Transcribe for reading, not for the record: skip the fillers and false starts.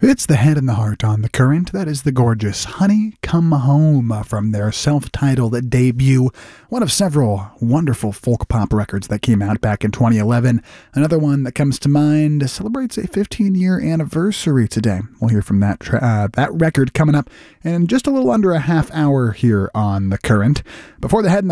It's the Head and the Heart on The Current. That is the gorgeous Honey Come Home from their self-titled debut, one of several wonderful folk pop records that came out back in 2011. Another one that comes to mind celebrates a 15-year anniversary today. We'll hear from that record coming up in just a little under a half hour here on The Current. Before the Head and the